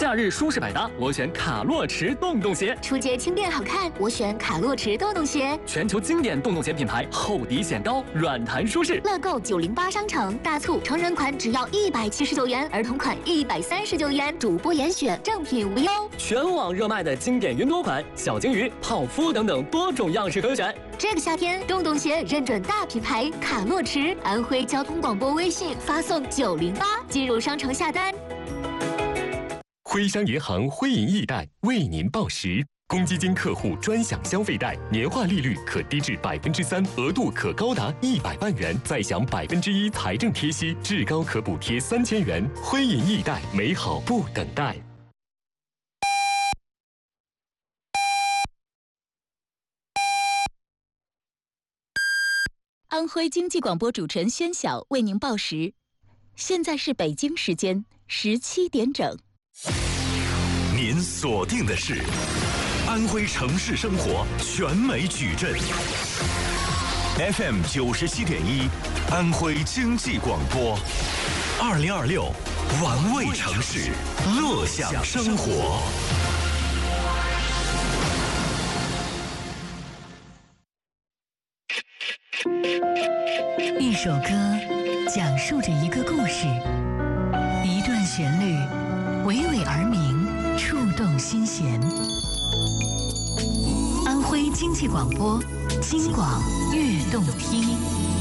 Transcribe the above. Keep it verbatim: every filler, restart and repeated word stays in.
假日舒适百搭，我选卡洛驰洞洞鞋； 出街轻便好看，我选卡洛驰洞洞鞋。 全球经典洞洞鞋品牌，厚底显高，软弹舒适。 乐购九零八商城大促，成人款只要一百七十九元，儿童款一百三十九元，主播严选，正品无忧。 全网热卖的经典云朵款、小金鱼、泡芙等等多种样式可选。 这个夏天，洞洞鞋认准大品牌卡洛驰，安徽交通广播微信发送九零八进入商城下单。 徽商银行徽银易贷为您报时，公积金客户专享消费贷，年化利率可低至百分之三，额度可高达一百万元，再享百分之一财政贴息，至高可补贴三千元。徽银易贷，美好不等待。 安徽经济广播主持人宣晓为您报时，现在是北京时间十七点整。 您锁定的是安徽城市生活全美矩阵 F M 九十七点一，安徽经济广播，二零二六玩味城市，乐享生活。 一首歌讲述着一个故事，一段旋律娓娓而明，触动心弦。安徽经济广播，京广悦动听。